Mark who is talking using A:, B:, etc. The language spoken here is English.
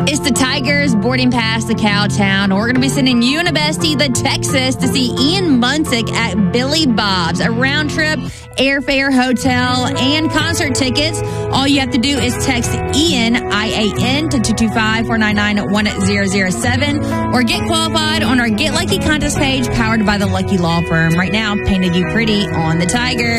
A: It's the Tigers boarding past the Cowtown. We're going to be sending you and a bestie to Texas to see Ian Munsick at Billy Bob's. A round trip, airfare, hotel, and concert tickets. All you have to do is text Ian, I-A-N, to 225-499-1007 or get qualified on our Get Lucky contest page powered by the Lucky Law Firm. Right now, painted you pretty on the Tiger.